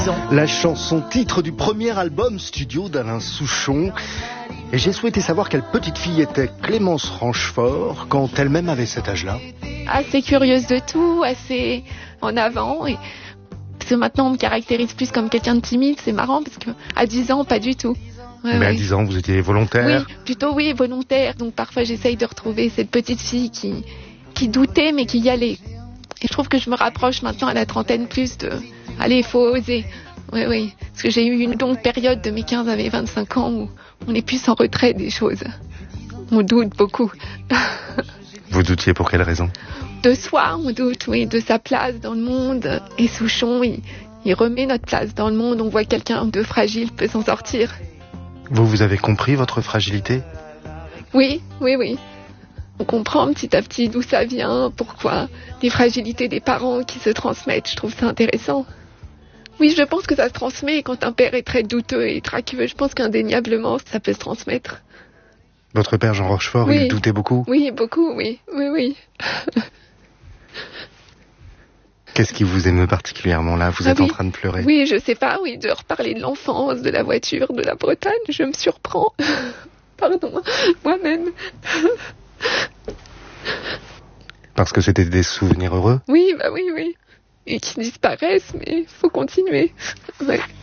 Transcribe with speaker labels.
Speaker 1: La chanson titre du premier album studio d'Alain Souchon. Et j'ai souhaité savoir quelle petite fille était Clémence Ranchefort quand elle-même avait cet âge-là.
Speaker 2: Assez curieuse de tout, assez en avant. Et parce que maintenant, on me caractérise plus comme quelqu'un de timide. C'est marrant parce qu'à 10 ans, pas du tout. Ouais,
Speaker 1: mais à 10 ans, vous étiez volontaire?
Speaker 2: Oui, plutôt oui, volontaire. Donc parfois, j'essaye de retrouver cette petite fille qui doutait, mais qui y allait. Et je trouve que je me rapproche maintenant à la trentaine plus de... Allez, il faut oser. Oui. Parce que j'ai eu une longue période de mes 15 à mes 25 ans où on est plus en retrait des choses. On doute beaucoup.
Speaker 1: Vous doutiez pour quelle raison?
Speaker 2: De soi, on doute, oui, de sa place dans le monde. Et Souchon, il remet notre place dans le monde. On voit quelqu'un de fragile peut s'en sortir.
Speaker 1: Vous avez compris votre fragilité?
Speaker 2: Oui. On comprend petit à petit d'où ça vient, pourquoi, les fragilités des parents qui se transmettent. Je trouve ça intéressant. Oui, je pense que ça se transmet quand un père est très douteux et traqueux. Je pense qu'indéniablement, ça peut se transmettre.
Speaker 1: Votre père, Jean Rochefort, oui. Il doutait beaucoup?
Speaker 2: Oui, beaucoup, oui.
Speaker 1: Qu'est-ce qui vous émeut particulièrement là? Vous êtes en train de pleurer?
Speaker 2: Oui, je sais pas, de reparler de l'enfance, de la voiture, de la Bretagne, je me surprends. Pardon, moi-même.
Speaker 1: Parce que c'était des souvenirs heureux?
Speaker 2: Oui. Et qui disparaissent, mais il faut continuer. Ouais.